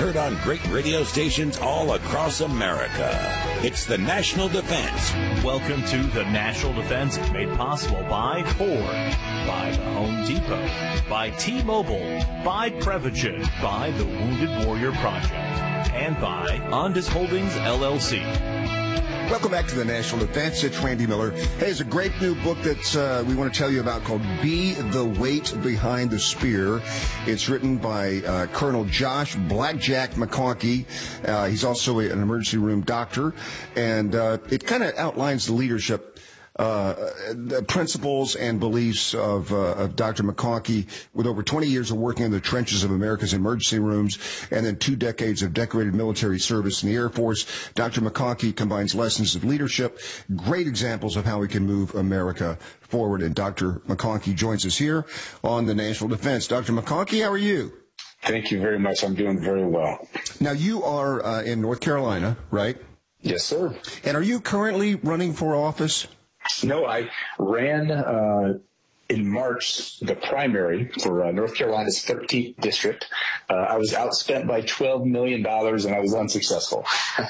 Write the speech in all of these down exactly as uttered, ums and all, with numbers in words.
heard on great radio stations all across America. It's the National Defense. Welcome to the National Defense, made possible by Ford, by the Home Depot, by T-Mobile, by Prevagen, by the Wounded Warrior Project, and by Ondas Holdings, L L C. Welcome back to the National Defense. It's Randy Miller. Hey, there's a great new book that uh, we want to tell you about called Be the Weight Behind the Spear. It's written by uh, Colonel Josh Blackjack McConkey. Uh, he's also a, an emergency room doctor, and uh, it kind of outlines the leadership Uh, the principles and beliefs of, uh, of Doctor McConkey, with over twenty years of working in the trenches of America's emergency rooms and then two decades of decorated military service in the Air Force. Doctor McConkey combines lessons of leadership, great examples of how we can move America forward. And Doctor McConkey joins us here on the National Defense. Doctor McConkey, how are you? Thank you very much. I'm doing very well. Now, you are uh, in North Carolina, right? Yes, sir. And are you currently running for office? No, I ran uh, in March the primary for uh, North Carolina's thirteenth district. Uh, I was outspent by twelve million dollars, and I was unsuccessful.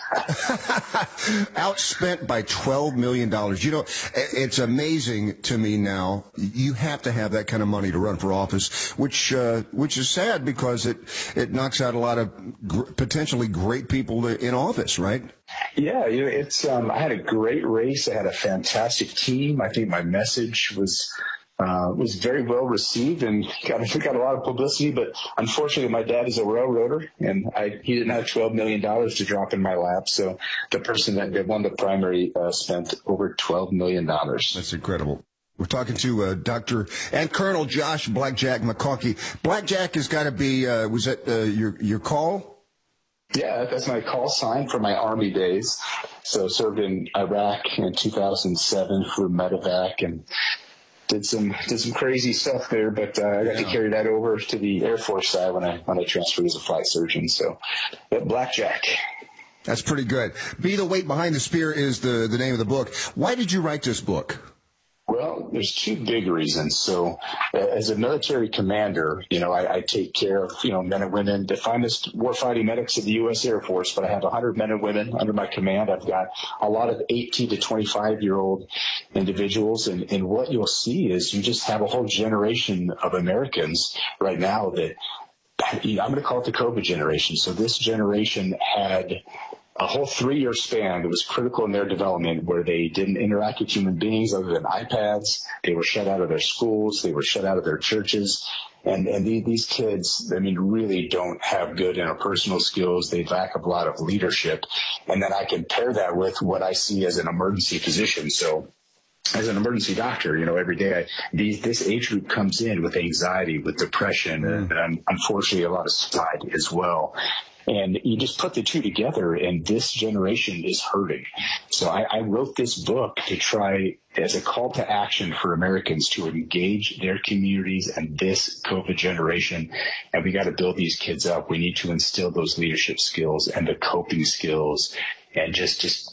Outspent by twelve million dollars. You know, it's amazing to me now. You have to have that kind of money to run for office, which uh, which is sad because it, it knocks out a lot of gr- potentially great people in office, right? Yeah, you know, it's. Um, I had a great race. I had a fantastic team. I think my message was uh, was very well received and got, got a lot of publicity. But unfortunately, my dad is a railroader, and I, he didn't have twelve million dollars to drop in my lap. So the person that, that won the primary uh, spent over twelve million dollars. That's incredible. We're talking to uh, Doctor and Colonel Josh Blackjack McConkey. Blackjack has got to be. Uh, was that uh, your your call? Yeah, that's my call sign from my Army days. So served in Iraq in two thousand seven, flew medevac, and did some did some crazy stuff there. But uh, I got yeah. to carry that over to the Air Force side when I when I transferred as a flight surgeon. So, yeah, Blackjack. That's pretty good. Be the Weight Behind the Spear is the the name of the book. Why did you write this book? Well, there's two big reasons. So uh, as a military commander, you know, I, I take care of, you know, men and women, the finest warfighting medics of the U S Air Force, but I have one hundred men and women under my command. I've got a lot of eighteen to twenty-five-year-old individuals, and, and what you'll see is you just have a whole generation of Americans right now that, I'm going to call it the COVID generation. So this generation had a whole three-year span that was critical in their development, where they didn't interact with human beings other than iPads. They were shut out of their schools. They were shut out of their churches. And, and these kids, I mean, really don't have good interpersonal skills. They lack a lot of leadership. And then I can pair that with what I see as an emergency physician. So as an emergency doctor, you know, every day, I, these, this age group comes in with anxiety, with depression, and, and unfortunately a lot of suicide as well. And you just put the two together, and this generation is hurting. So I, I wrote this book to try as a call to action for Americans to engage their communities and this COVID generation. And we got to build these kids up. We need to instill those leadership skills and the coping skills and just, just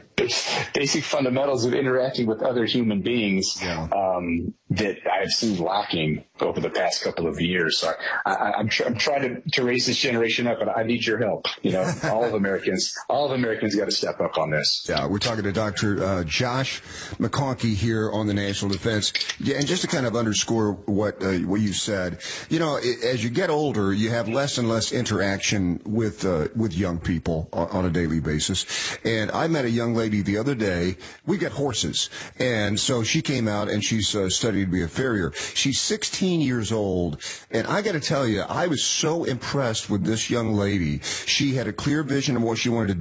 basic fundamentals of interacting with other human beings yeah. um, that I've seen lacking over the past couple of years. So I, I, I'm, tr- I'm trying to, to raise this generation up, but I need your help. You know, all of Americans, all of Americans got to step up on this. Yeah, we're talking to Doctor Uh, Josh McConkey here on the National Defense. Yeah, and just to kind of underscore what uh, what you said, you know, as you get older, you have less and less interaction with uh, with young people on, on a daily basis. And I met a young lady the other day. We got horses, and so she came out and she's uh, studied to be a farrier. She's sixteen years old, and I got to tell you, I was so impressed with this young lady. She had a clear vision of what she wanted to do.